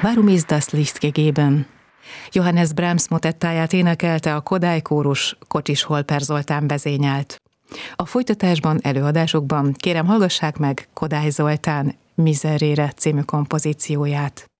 Warum ist das Licht gegeben? Johannes Brahms motettáját énekelte a Kodály kórus, Kocsis Holper Zoltán vezényelt. A folytatásban, előadásokban kérem hallgassák meg Kodály Zoltán Miserere című kompozícióját.